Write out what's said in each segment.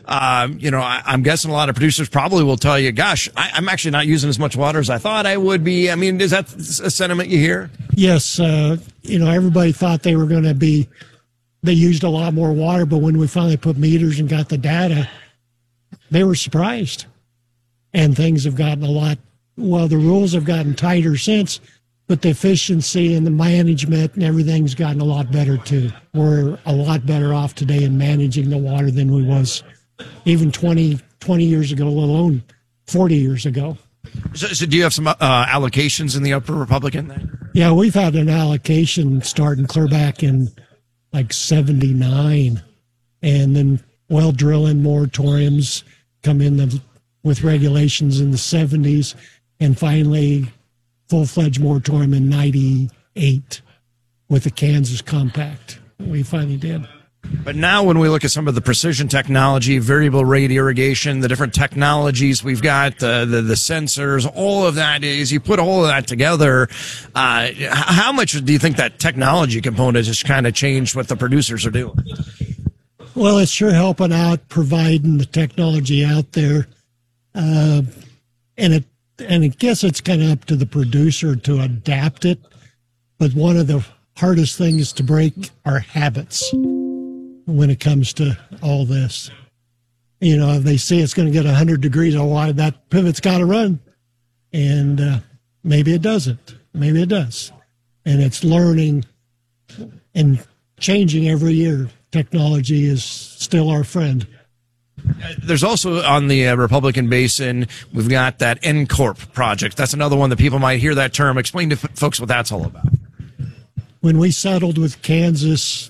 I'm guessing a lot of producers probably will tell you, gosh, I'm actually not using as much water as I thought I would be. I mean, is that a sentiment you hear? Yes. Everybody thought they used a lot more water, but when we finally put meters and got the data, they were surprised. And things have gotten the rules have gotten tighter since, but the efficiency and the management and everything's gotten a lot better too. We're a lot better off today in managing the water than we was even 20 years ago, let alone 40 years ago. So do you have some allocations in the Upper Republican there? Yeah, we've had an allocation starting clear back in like 79, and then well drilling moratoriums come in with regulations in the 70s, and finally full-fledged moratorium in 98 with the Kansas Compact. We finally did. But now when we look at some of the precision technology, variable rate irrigation, the different technologies we've got, the sensors, all of that, is you put all of that together, how much do you think that technology component has kind of changed what the producers are doing? Well, it's sure helping out, providing the technology out there. And I guess it's kind of up to the producer to adapt it. But one of the hardest things is to break our habits when it comes to all this. If they say it's going to get 100 degrees, that pivot's got to run. And maybe it doesn't. Maybe it does. And it's learning and changing every year. Technology is still our friend. There's also on the Republican basin, we've got that NCORP project. That's another one that people might hear that term. Explain to folks what that's all about. When we settled with Kansas,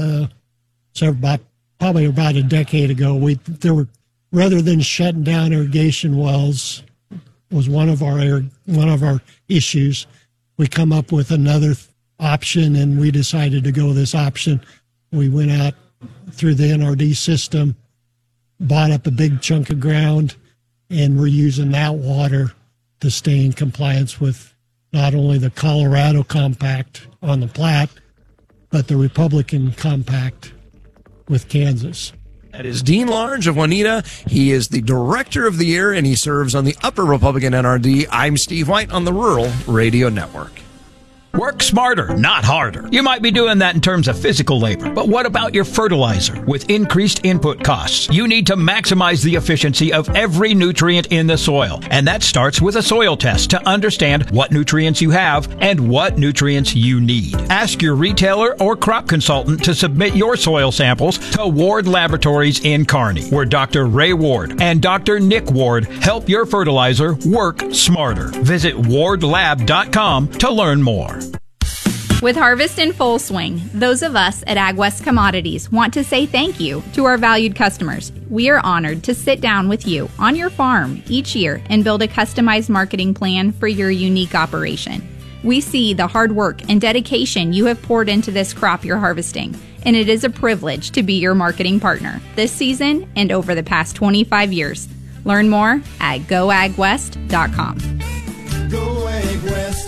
probably about a decade ago, rather than shutting down irrigation wells was one of our issues. We come up with another option, and we decided to go with this option. We went out through the NRD system, bought up a big chunk of ground, and we're using that water to stay in compliance with not only the Colorado Compact on the Platte, but the Republican Compact with Kansas. That is Dean Large of Juanita. He is the director of the year, and he serves on the Upper Republican NRD. I'm Steve White on the Rural Radio Network. Work smarter, not harder. You might be doing that in terms of physical labor, but what about your fertilizer? With increased input costs, you need to maximize the efficiency of every nutrient in the soil. And that starts with a soil test to understand what nutrients you have and what nutrients you need. Ask your retailer or crop consultant to submit your soil samples to Ward Laboratories in Kearney, where Dr. Ray Ward and Dr. Nick Ward help your fertilizer work smarter. Visit wardlab.com to learn more. With harvest in full swing, those of us at AgWest Commodities want to say thank you to our valued customers. We are honored to sit down with you on your farm each year and build a customized marketing plan for your unique operation. We see the hard work and dedication you have poured into this crop you're harvesting, and it is a privilege to be your marketing partner this season and over the past 25 years. Learn more at goagwest.com. Go Ag West.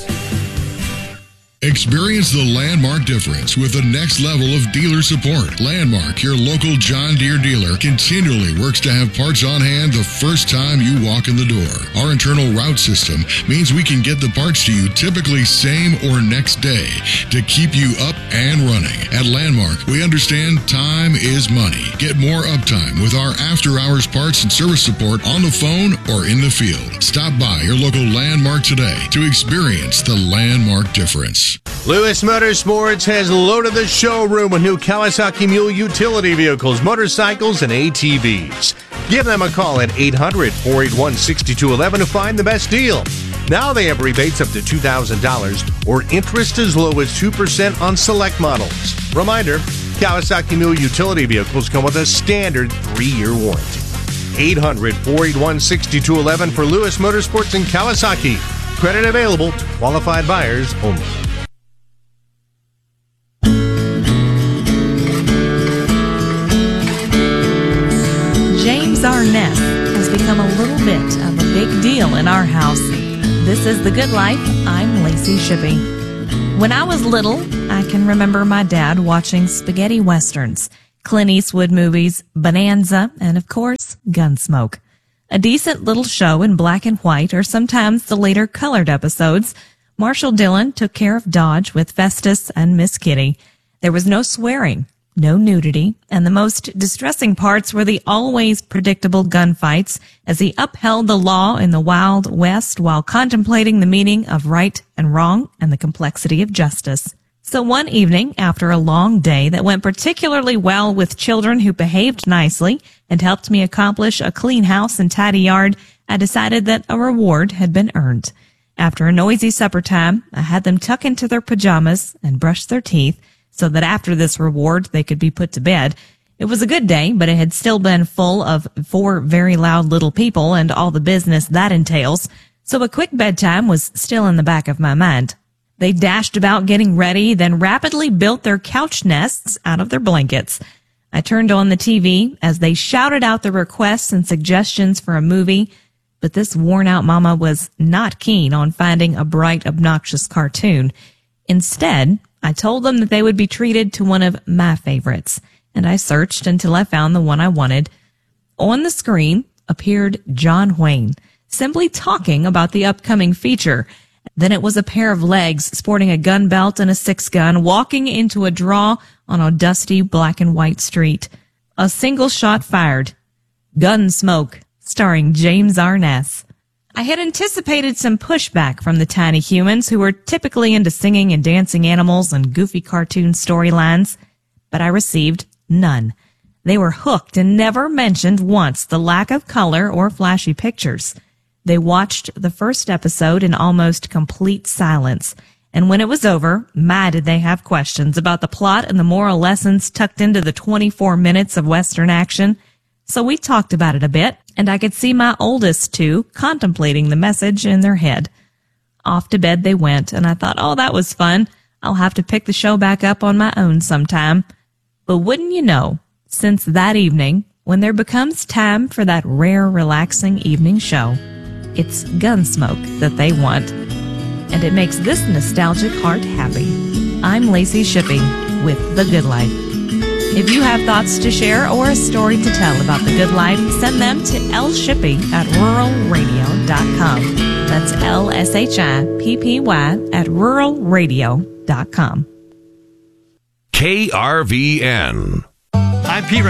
Experience the Landmark difference with the next level of dealer support. Landmark, your local John Deere dealer, continually works to have parts on hand the first time you walk in the door. Our internal route system means we can get the parts to you typically same or next day to keep you up and running. At Landmark, we understand time is money. Get more uptime with our after-hours parts and service support on the phone or in the field. Stop by your local Landmark today to experience the Landmark difference. Lewis Motorsports has loaded the showroom with new Kawasaki Mule utility vehicles, motorcycles, and ATVs. Give them a call at 800-481-6211 to find the best deal. Now they have rebates up to $2,000 or interest as low as 2% on select models. Reminder, Kawasaki Mule utility vehicles come with a standard 3-year warranty. 800-481-6211 for Lewis Motorsports and Kawasaki. Credit available to qualified buyers only. James Arnett has become a little bit of a big deal in our house. This is The Good Life. I'm Lacey Shippey. When I was little, I can remember my dad watching spaghetti westerns, Clint Eastwood movies, Bonanza, and of course, Gunsmoke. A decent little show in black and white, or sometimes the later colored episodes. Marshall Dillon took care of Dodge with Festus and Miss Kitty. There was no swearing, no nudity, and the most distressing parts were the always predictable gunfights as he upheld the law in the Wild West while contemplating the meaning of right and wrong and the complexity of justice. So one evening, after a long day that went particularly well with children who behaved nicely and helped me accomplish a clean house and tidy yard, I decided that a reward had been earned. After a noisy supper time, I had them tuck into their pajamas and brush their teeth so that after this reward they could be put to bed. It was a good day, but it had still been full of 4 very loud little people and all the business that entails, so a quick bedtime was still in the back of my mind. They dashed about getting ready, then rapidly built their couch nests out of their blankets. I turned on the TV as they shouted out their requests and suggestions for a movie, but this worn-out mama was not keen on finding a bright, obnoxious cartoon. Instead, I told them that they would be treated to one of my favorites, and I searched until I found the one I wanted. On the screen appeared John Wayne, simply talking about the upcoming feature. Then it was a pair of legs sporting a gun belt and a 6-gun walking into a draw on a dusty black and white street. A single shot fired. Gunsmoke, starring James Arness. I had anticipated some pushback from the tiny humans who were typically into singing and dancing animals and goofy cartoon storylines, but I received none. They were hooked and never mentioned once the lack of color or flashy pictures. They watched the first episode in almost complete silence, and when it was over, my did they have questions about the plot and the moral lessons tucked into the 24 minutes of Western action. So we talked about it a bit, and I could see my oldest 2 contemplating the message in their head. Off to bed they went, and I thought, oh, that was fun. I'll have to pick the show back up on my own sometime. But wouldn't you know, since that evening, when there becomes time for that rare, relaxing evening show, it's Gunsmoke that they want, and it makes this nostalgic heart happy. I'm Lacey Shippey with The Good Life. If you have thoughts to share or a story to tell about The Good Life, send them to lshippey@ruralradio.com. That's lshippy@ruralradio.com. KRVN. I'm Pete